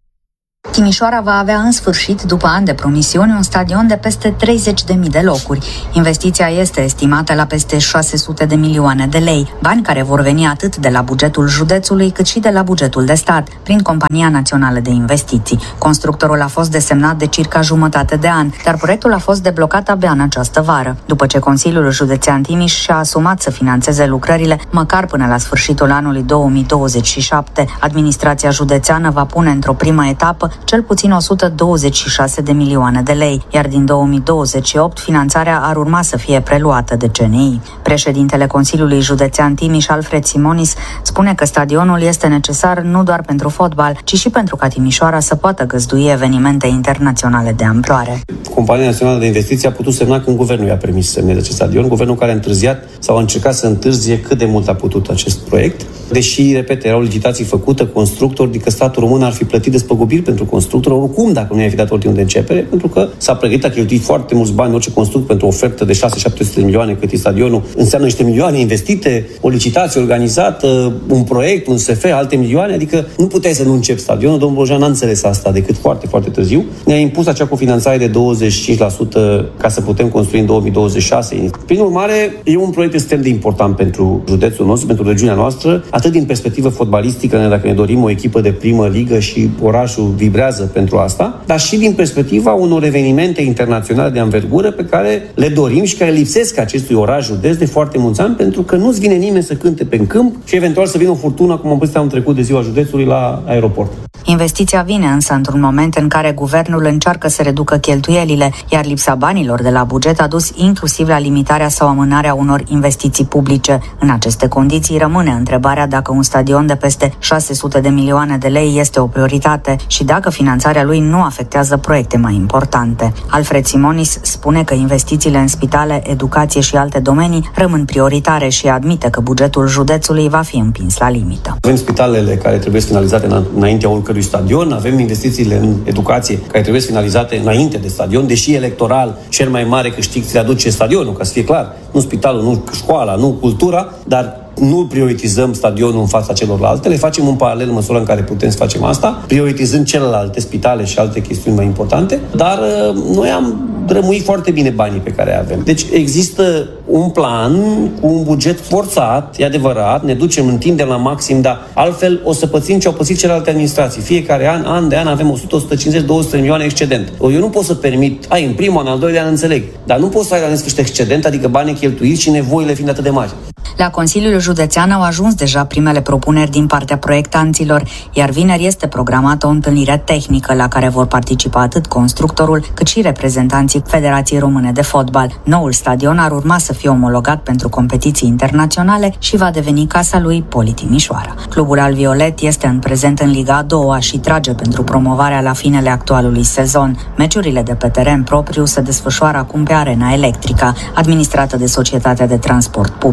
Timișoara va avea în sfârșit, după ani de promisiuni, un stadion de peste treizeci de mii de locuri. Investiția este estimată la peste șase sute de milioane de lei, bani care vor veni atât de la bugetul județului cât și de la bugetul de stat, prin Compania Națională de Investiții. Constructorul a fost desemnat de circa jumătate de an, dar proiectul a fost deblocat abia în această vară, după ce Consiliul Județean Timiș și-a asumat să finanțeze lucrările măcar până la sfârșitul anului două mii douăzeci și șapte. Administrația județeană va pune într-o primă etapă cel puțin o sută douăzeci și șase de milioane de lei, iar din două mii douăzeci și opt finanțarea ar urma să fie preluată de C N I. Președintele Consiliului Județean Timiș, Alfred Simonis, spune că stadionul este necesar nu doar pentru fotbal, ci și pentru ca Timișoara să poată găzdui evenimente internaționale de amploare. Compania Națională de Investiții a putut semna când guvernul i-a permis să semneze acest stadion, guvernul care a întârziat sau a încercat să întârzie cât de mult a putut acest proiect. Deși, repet, erau licitații făcute, constructori, adică statul român ar fi plătit despăgubiri pentru constructori, oricum, dacă nu i-a fi dat ordinul de începere, pentru că s-a pregătit, a cheltuit foarte mulți bani orice construct pentru o ofertă de șase șapte sute de milioane, cât e stadionul, înseamnă niște milioane investite, o licitație organizată, un proiect, un S F, alte milioane, adică nu puteai să nu începi stadionul. Domnul Bojan n-a înțeles asta decât foarte, foarte târziu. Ne-a impus acea cofinanțare de douăzeci și cinci la sută ca să putem construi în două mii douăzeci și șase. Prin urmare, e un proiect extrem de important pentru județul nostru, pentru regiunea noastră, atât din perspectivă fotbalistică, dacă ne dorim o echipă de primă ligă și orașul vibrează pentru asta, dar și din perspectiva unor evenimente internaționale de anvergură pe care le dorim și care lipsesc acestui oraș județ de foarte mulți ani, pentru că nu-ți vine nimeni să cânte pe câmp și eventual să vină o furtună, cum am văzut anul trecut de ziua județului la aeroport. Investiția vine însă într-un moment în care guvernul încearcă să reducă cheltuielile, iar lipsa banilor de la buget a dus inclusiv la limitarea sau amânarea unor investiții publice. În aceste condiții rămâne întrebarea dacă un stadion de peste șase sute de milioane de lei este o prioritate și dacă finanțarea lui nu afectează proiecte mai importante. Alfred Simonis spune că investițiile în spitale, educație și alte domenii rămân prioritare și admite că bugetul județului va fi împins la limită. Avem spitalele care trebuie finalizate înaintea oricărui stadion, avem investițiile în educație care trebuie finalizate înainte de stadion, deși electoral cel mai mare câștig ți le aduce stadionul, ca să fie clar. Nu spitalul, nu școala, nu cultura, dar nu prioritizăm stadionul în fața celorlalte, le facem în paralel în măsura în care putem să facem asta, prioritizând celelalte spitale și alte chestiuni mai importante, dar noi am rămuit foarte bine banii pe care avem. Deci există un plan cu un buget forțat, e adevărat, ne ducem, întindem la maxim, dar altfel o să pățim ce au pățit celelalte administrații. Fiecare an, an de an, avem o sută, o sută cincizeci, două sute de milioane excedent. Eu nu pot să permit, ai în primul an, al doilea an, înțeleg, dar nu poți să ai la nesfârșit excedent, adică banii cheltuiți și nevoile fiind atât de mari. La Consiliul Județean au ajuns deja primele propuneri din partea proiectanților, iar vineri este programată o întâlnire tehnică la care vor participa atât constructorul cât și reprezentanții Federației Române de Fotbal. Noul stadion ar urma să fie omologat pentru competiții internaționale și va deveni casa lui Poli Timișoara. Clubul alviolet este în prezent în Liga a doua și trage pentru promovarea la finele actualului sezon. Meciurile de pe teren propriu se desfășoară acum pe Arena Electrica, administrată de Societatea de Transport Public.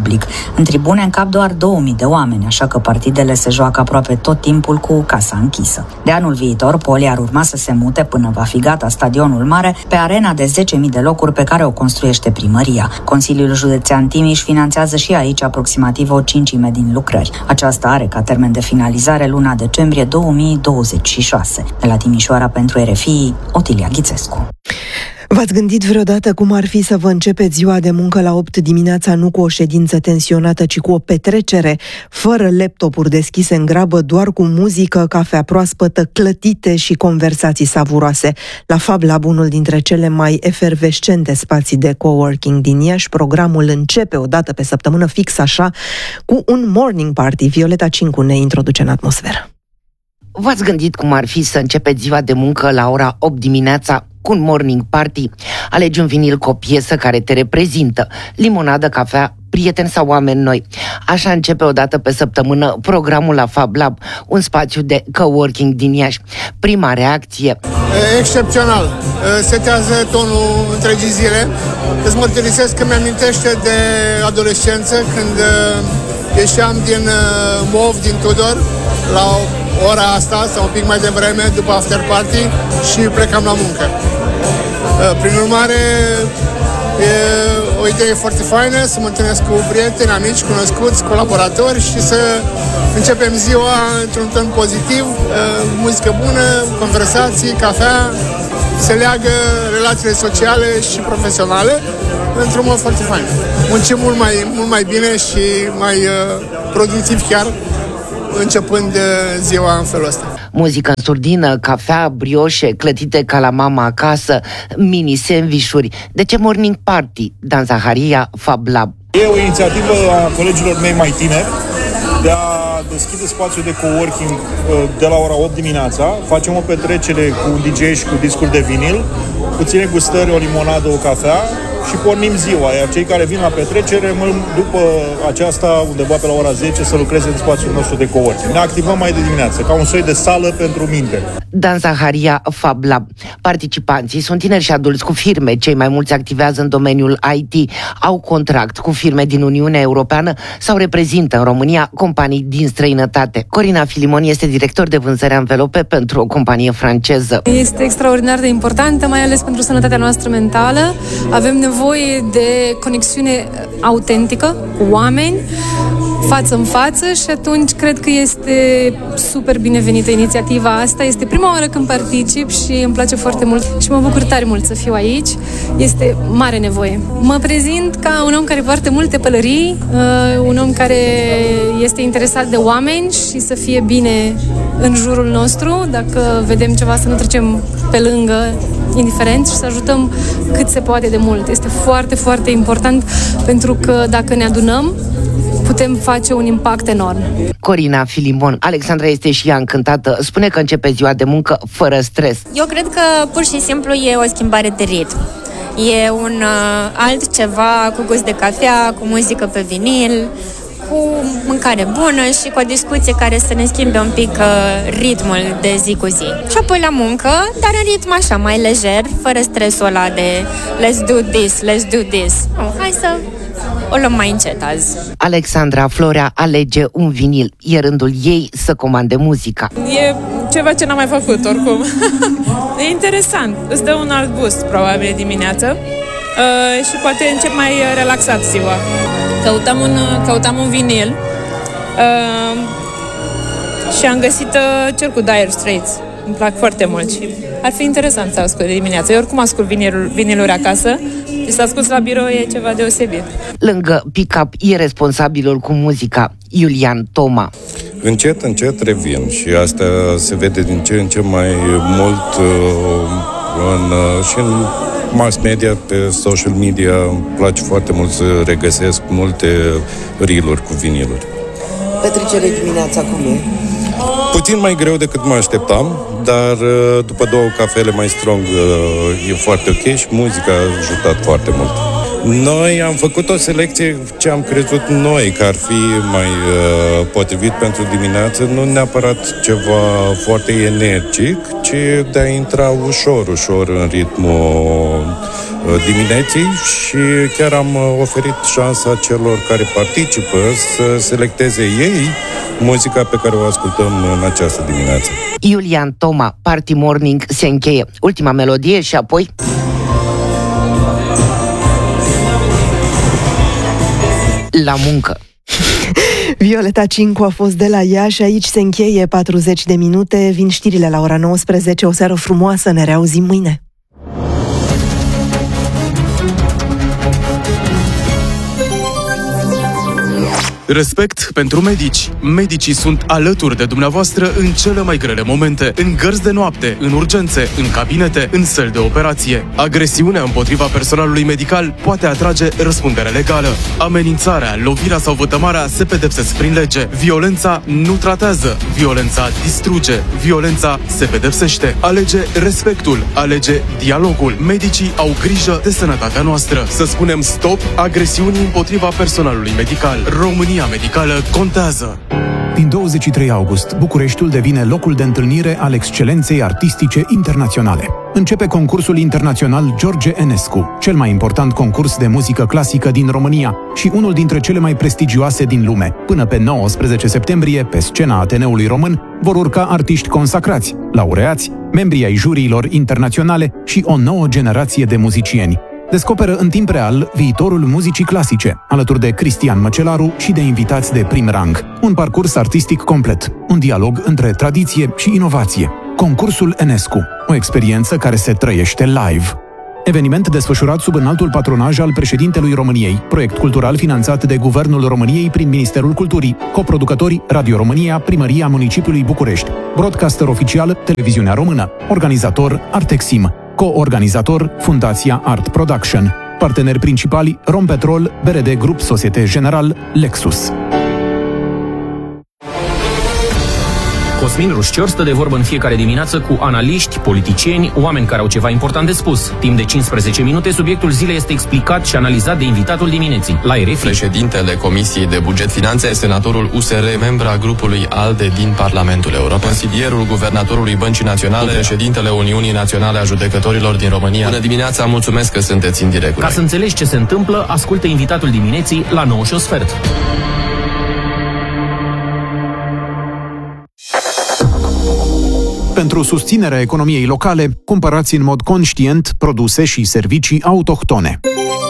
În tribune încap doar două mii de oameni, așa că partidele se joacă aproape tot timpul cu casa închisă. De anul viitor, Poli ar urma să se mute până va fi gata stadionul mare pe arena de zece mii de locuri pe care o construiește primăria. Consiliul Județean Timiș finanțează și aici aproximativ o cincime din lucrări. Aceasta are ca termen de finalizare luna decembrie două mii douăzeci și șase. De la Timișoara pentru R F I, Otilia Ghițescu. V-ați gândit vreodată cum ar fi să vă începeți ziua de muncă la opt dimineața, nu cu o ședință tensionată, ci cu o petrecere, fără laptopuri deschise în grabă, doar cu muzică, cafea proaspătă, clătite și conversații savuroase? La Fab Lab, unul dintre cele mai efervescente spații de coworking din Iași, programul începe o dată pe săptămână, fix așa, cu un morning party. Violeta Cincu ne introduce în atmosferă. V-ați gândit cum ar fi să începeți ziua de muncă la ora opt dimineața cu un morning party? Alegi un vinil cu o piesă care te reprezintă, limonadă, cafea, prieteni sau oameni noi. Așa începe o dată pe săptămână programul la Fab Lab, un spațiu de coworking din Iași. Prima reacție: excepțional. Setează tonul întregii zile. Îți mărturisesc că mi-amintește de adolescență, când ieșeam din Mov, din Tudor, la ora asta sau un pic mai devreme, după after party, și plecam la muncă. Prin urmare, e o idee foarte faină să mă întâlnesc cu prieteni, amici, cunoscuți, colaboratori și să începem ziua într-un ton pozitiv, muzică bună, conversații, cafea, se leagă relațiile sociale și profesionale într-un mod foarte fain. Muncim mult mai, mult mai bine și mai productiv chiar, începând ziua în felul ăsta. Muzică în surdină, cafea, brioșe, clătite ca la mama acasă, mini sandvișuri. De ce morning party? Dan Zaharia, Fab Lab. E o inițiativă a colegilor mei mai tineri de a deschide spațiul de coworking de la ora opt dimineața. Facem o petrecere cu un D J și cu discuri de vinil, puține gustări, o limonadă, o cafea, și pornim ziua, iar cei care vin la petrecere după aceasta, undeva pe la ora zece, să lucreze în spațiul nostru de coworking. Ne activăm mai de dimineață, ca un soi de sală pentru minte. Dan Zaharia, Fab Lab. Participanții sunt tineri și adulți cu firme. Cei mai mulți activează în domeniul I T, au contract cu firme din Uniunea Europeană sau reprezintă în România companii din străinătate. Corina Filimon este director de vânzări anvelope pentru o companie franceză. Este extraordinar de importantă, mai ales pentru sănătatea noastră mentală. Avem nevoie de conexiune autentică cu oameni, față în față, și atunci cred că este super binevenită inițiativa asta. Este prima oară când particip și îmi place foarte mult și mă bucur tare mult să fiu aici. Este mare nevoie. Mă prezint ca un om care poartă multe pălării, un om care este interesat de oameni și să fie bine în jurul nostru. Dacă vedem ceva, să nu trecem pe lângă, indiferent, și să ajutăm cât se poate de mult. Este foarte, foarte important, pentru că dacă ne adunăm, putem face un impact enorm. Corina Filimon. Alexandra este și ea încântată. Spune că începe ziua de muncă fără stres. Eu cred că pur și simplu e o schimbare de ritm. E un uh, altceva cu gust de cafea, cu muzică pe vinil, cu mâncare bună și cu o discuție care să ne schimbe un pic uh, ritmul de zi cu zi. Și apoi la muncă, dar în ritm așa, mai lejer, fără stresul ăla de let's do this, let's do this. Oh, hai să o luăm mai încet azi. Alexandra Florea alege un vinil. E rândul ei să comande muzica. E ceva ce n-am mai făcut oricum. E interesant. Îți dă un alt boost, probabil, dimineață. Uh, și poate încep mai relaxat ziua. Căutam un, căutam un vinil uh, și am găsit uh, cel cu Dire Straits. Îmi plac foarte mult și ar fi interesant să ascult de dimineață. Eu oricum ascult viniluri, viniluri acasă și să ascult la birou e ceva deosebit. Lângă pick-up e responsabilul cu muzica, Iulian Toma. Încet, încet revin și asta se vede din ce în ce mai mult uh, în, uh, și în mass media, pe social media. Îmi place foarte mult să regăsesc multe reel-uri cu viniluri. Petrecere dimineața cum e? Puțin mai greu decât mă așteptam, dar după două cafele mai strong e foarte ok și muzica a ajutat foarte mult. Noi am făcut o selecție ce am crezut noi că ar fi mai uh, potrivit pentru dimineață, nu neapărat ceva foarte energic, ci de a intra ușor, ușor în ritmul dimineții și chiar am oferit șansa celor care participă să selecteze ei muzica pe care o ascultăm în această dimineață. Iulian Toma, Party Morning se încheie. Ultima melodie și apoi... la muncă. Violeta Cincu a fost de la Iași, aici se încheie patruzeci de minute, vin știrile la ora nouăsprezece, o seară frumoasă, ne reauzim mâine. Respect pentru medici. Medicii sunt alături de dumneavoastră în cele mai grele momente, în gărzi de noapte, în urgențe, în cabinete, în săli de operație. Agresiunea împotriva personalului medical poate atrage răspundere legală. Amenințarea, lovirea sau vătămarea se pedepsesc prin lege. Violența nu tratează, violența distruge, violența se pedepsește. Alege respectul, alege dialogul. Medicii au grijă de sănătatea noastră. Să spunem stop agresiunii împotriva personalului medical. România medicală contează. Din douăzeci și trei august, Bucureștiul devine locul de întâlnire al excelenței artistice internaționale. Începe concursul internațional George Enescu, cel mai important concurs de muzică clasică din România și unul dintre cele mai prestigioase din lume. Până pe nouăsprezece septembrie, pe scena Ateneului Român, vor urca artiști consacrați, laureați, membrii ai juriilor internaționale și o nouă generație de muzicieni. Descoperă în timp real viitorul muzicii clasice, alături de Cristian Măcelaru și de invitați de prim rang. Un parcurs artistic complet, un dialog între tradiție și inovație. Concursul Enescu, o experiență care se trăiește live. Eveniment desfășurat sub înaltul patronaj al președintelui României, proiect cultural finanțat de Guvernul României prin Ministerul Culturii, coproducători Radio România, Primăria Municipiului București, broadcaster oficial Televiziunea Română, organizator Artexim, co-organizator Fundația Art Production, parteneri principali Rompetrol, B R D Grup Societe General, Lexus. Cosmin Rușcior stă de vorbă în fiecare dimineață cu analiști, politicieni, oameni care au ceva important de spus. Timp de cincisprezece minute, subiectul zilei este explicat și analizat de invitatul dimineții. La R F I. Președintele Comisiei de Buget Finanțe, senatorul U S R, membra grupului ALDE din Parlamentul European, consilierul guvernatorului Băncii Naționale, președintele Uniunii Naționale a Judecătorilor din România. Bună dimineața, mulțumesc că sunteți în direct. Ca să înțelegi ce se întâmplă, ascultă invitatul dimineții la nouă și un sfert. Pentru susținerea economiei locale, cumpărați în mod conștient produse și servicii autohtone.